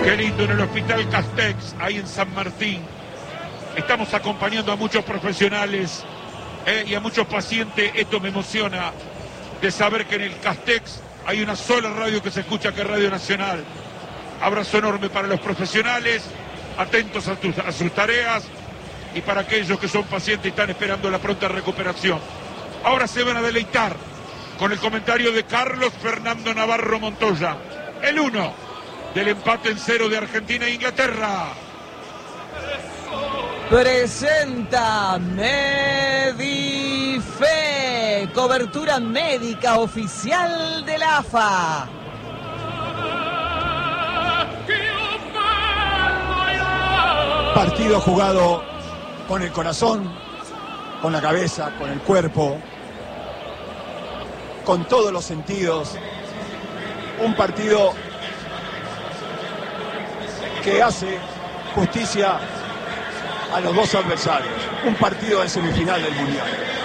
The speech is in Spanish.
Qué lindo, en el Hospital Castex, ahí en San Martín. Estamos acompañando a muchos profesionales y a muchos pacientes. Esto me emociona de saber que en el Castex hay una sola radio que se escucha, que es Radio Nacional. Abrazo enorme para los profesionales, atentos a sus tareas, y para aquellos que son pacientes y están esperando la pronta recuperación. Ahora se van a deleitar con el comentario de Carlos Fernando Navarro Montoya, el 1 del empate en 0 de Argentina e Inglaterra. Presenta Medife, cobertura médica oficial de la AFA. Partido jugado con el corazón, con la cabeza, con el cuerpo, con todos los sentidos. Un partido que hace justicia a los dos adversarios. Un partido de semifinal del Mundial.